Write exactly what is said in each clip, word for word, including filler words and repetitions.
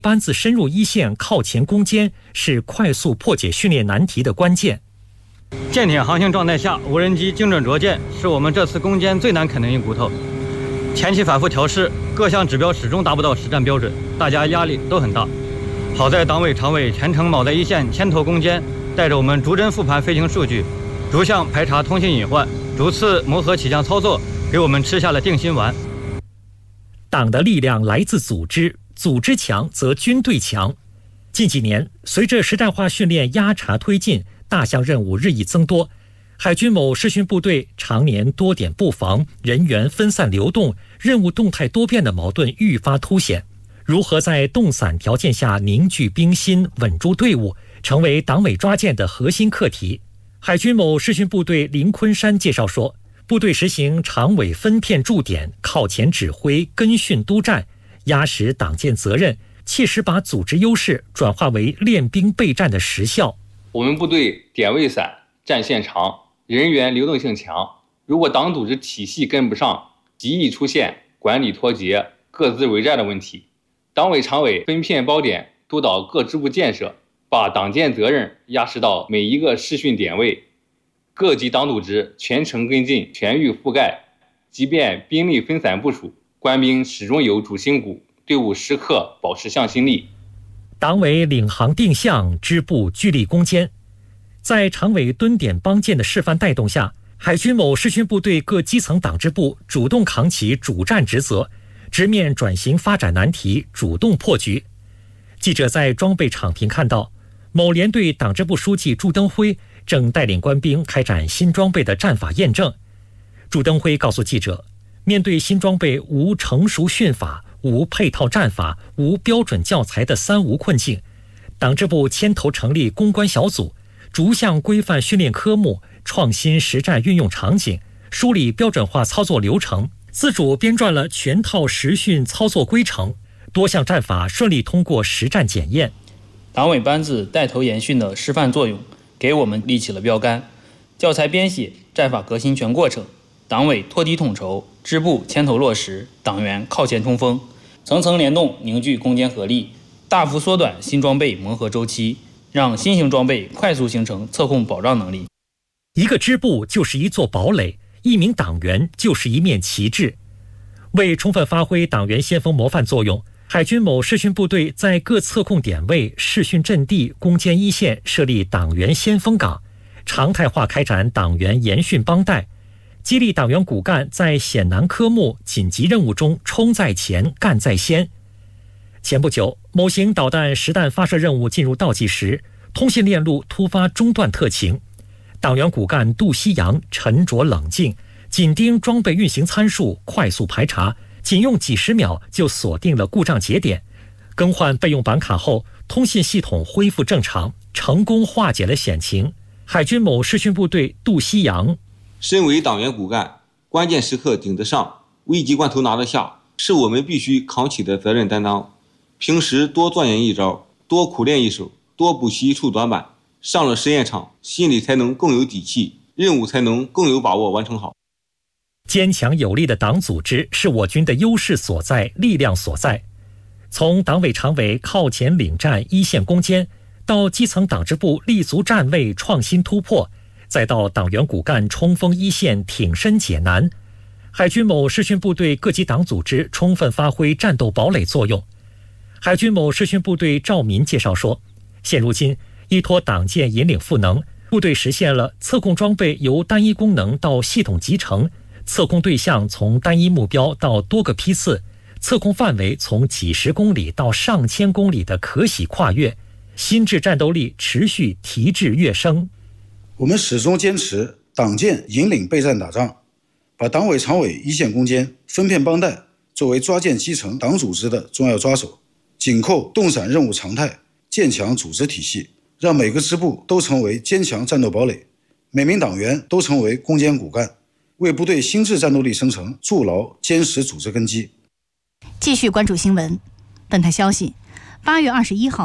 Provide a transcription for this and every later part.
班子深入一线靠前攻坚是快速破解训练难题的关键。 舰艇航行状态下，无人机精准着舰是我们这次攻坚最难啃的硬骨头。前期反复调试，各项指标始终达不到实战标准，大家压力都很大。好在党委常委全程铆在一线牵头攻坚，带着我们逐帧复盘飞行数据，逐项排查通信隐患，逐次磨合起降操作，给我们吃下了定心丸。 党的力量来自组织，组织强则军队强。近几年，随着实战化训练压茬推进，大项任务日益增多，海军某视训部队常年多点布防，人员分散流动，任务动态多变的矛盾愈发凸显。如何在动散条件下凝聚兵心，稳住队伍，成为党委抓舰的核心课题。海军某视训部队林昆山介绍说，部队实行常委分片驻点，靠前指挥，跟训督战，压实党建责任，切实把组织优势转化为练兵备战的实效。 我们部队点位散，战线长，人员流动性强，如果党组织体系跟不上，极易出现管理脱节、各自为战的问题。党委常委分片包点，督导各支部建设，把党建责任压实到每一个视训点位，各级党组织全程跟进，全域覆盖。即便兵力分散部署，官兵始终有主心骨，队伍时刻保持向心力。 党委领航定向，支部聚力攻坚。在常委蹲点帮建的示范带动下，海军某视训部队各基层党支部主动扛起主战职责，直面转型发展难题，主动破局。记者在装备场坪看到，某连队党支部书记祝登辉正带领官兵开展新装备的战法验证。祝登辉告诉记者，面对新装备无成熟训法、无配套战法、无标准教材的三无困境，党支部牵头成立攻关小组，逐项规范训练科目，创新实战运用场景，梳理标准化操作流程，自主编撰了全套实训操作规程，多项战法顺利通过实战检验。 党委班子带头研训的示范作用，给我们立起了标杆。教材编写、战法革新全过程，党委托底统筹，支部牵头落实，党员靠前冲锋，层层联动凝聚攻坚合力，大幅缩短新装备磨合周期，让新型装备快速形成测控保障能力。 一个支部就是一座堡垒，一名党员就是一面旗帜。为充分发挥党员先锋模范作用，海军某视训部队在各测控点位、视训阵地、攻坚一线设立党员先锋岗，常态化开展党员研训帮带，激励党员骨干在险难科目、紧急任务中冲在前、干在先。前不久，某型导弹实弹发射任务进入倒计时，通信链路突发中断特情，党员骨干杜西洋沉着冷静，紧盯装备运行参数，快速排查，仅用几十秒就锁定了故障节点。更换备用板卡后，通信系统恢复正常，成功化解了险情。海军某视训部队杜西洋， 身为党员骨干，关键时刻顶得上，危急关头拿得下，是我们必须扛起的责任担当。平时多钻研一招，多苦练一手，多补习触短板，上了实验场，心里才能更有底气，任务才能更有把握完成好。 坚强有力的党组织是我军的优势所在、力量所在。从党委常委靠前领战、一线攻坚，到基层党支部立足站位、创新突破，再到党员骨干冲锋一线、挺身解难，海军某视训部队各级党组织充分发挥战斗堡垒作用。海军某视训部队赵民介绍说，现如今依托党建引领赋能，部队实现了测控装备由单一功能到系统集成，测控对象从单一目标到多个批次，测控范围从几十公里到上千公里的可喜跨越，心智战斗力持续提质跃升。 我们始终坚持党建引领备战打仗，把党委常委一线攻坚、分片帮带作为抓建基层党组织的重要抓手，紧扣动散任务常态，建强组织体系，让每个支部都成为坚强战斗堡垒，每名党员都成为攻坚骨干，为部队心智战斗力生成筑牢坚实组织根基。 继续关注新闻。本台消息，八月二十一号，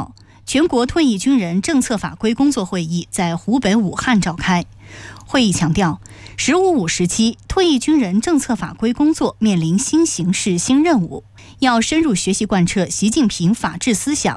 全国退役军人政策法规工作会议在湖北武汉召开。会议强调，“十五五”时期退役军人政策法规工作面临新形势、新任务，要深入学习贯彻习近平法治思想